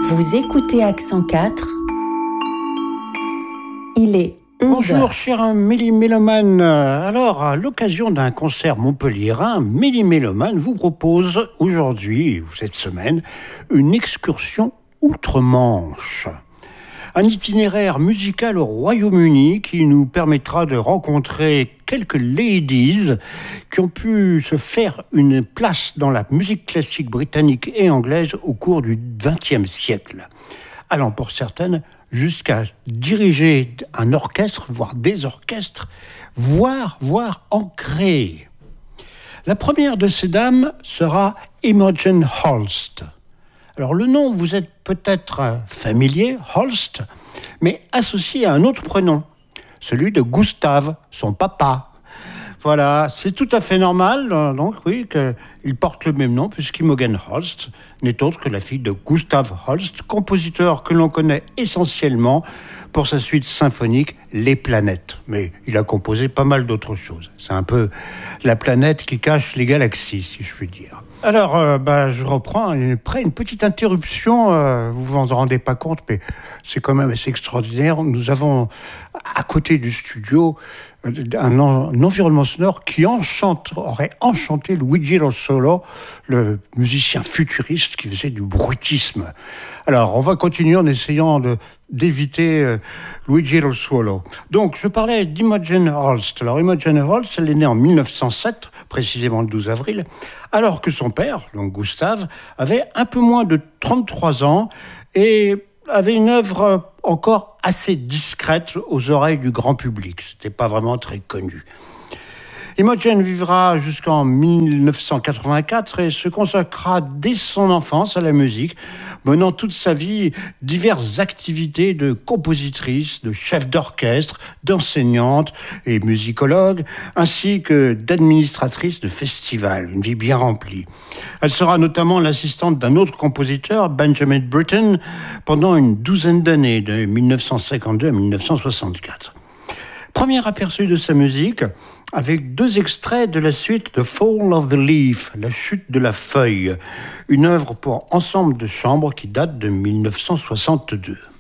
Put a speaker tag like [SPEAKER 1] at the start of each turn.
[SPEAKER 1] Vous écoutez Accent 4. Il est 11h.
[SPEAKER 2] Bonjour chers méli-mélomanes. Alors, à l'occasion d'un concert montpelliérain, Méli-Mélomanes vous propose aujourd'hui, cette semaine, une excursion outre-Manche. Un itinéraire musical au Royaume-Uni qui nous permettra de rencontrer quelques ladies qui ont pu se faire une place dans la musique classique britannique et anglaise au cours du XXe siècle. Allant pour certaines jusqu'à diriger un orchestre, voire des orchestres, voire en créer. La première de ces dames sera Imogen Holst. Alors le nom vous est peut-être familier, Holst, mais associé à un autre prénom, celui de Gustave, son papa. Voilà, c'est tout à fait normal, donc oui, qu'il porte le même nom, puisqu'Imogen Holst n'est autre que la fille de Gustav Holst, compositeur que l'on connaît essentiellement pour sa suite symphonique Les Planètes. Mais il a composé pas mal d'autres choses. C'est un peu la planète qui cache les galaxies, si je puis dire. Alors, je reprends après une petite interruption. Vous vous en rendez pas compte, mais c'est quand même assez extraordinaire. Nous avons à côté du studio un environnement sonore qui aurait enchanté Luigi Russolo, le musicien futuriste qui faisait du bruitisme. Alors, on va continuer en essayant d'éviter Luigi Russolo. Donc, je parlais d'Imogen Holst. Alors, Imogen Holst, elle est née en 1907, précisément le 12 avril, alors que son père, donc Gustave, avait un peu moins de 33 ans et avait une œuvre encore assez discrète aux oreilles du grand public. C'était pas vraiment très connu. Imogen vivra jusqu'en 1984 et se consacrera dès son enfance à la musique, menant toute sa vie diverses activités de compositrice, de chef d'orchestre, d'enseignante et musicologue, ainsi que d'administratrice de festivals, une vie bien remplie. Elle sera notamment l'assistante d'un autre compositeur, Benjamin Britten, pendant une douzaine d'années, de 1952 à 1964. Premier aperçu de sa musique, avec deux extraits de la suite The Fall of the Leaf, la chute de la feuille, une œuvre pour ensemble de chambre qui date de 1962.